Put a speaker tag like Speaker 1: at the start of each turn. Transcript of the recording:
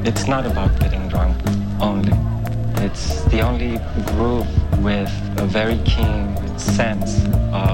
Speaker 1: It's not about getting drunk only. It's the only group with a very keen sense of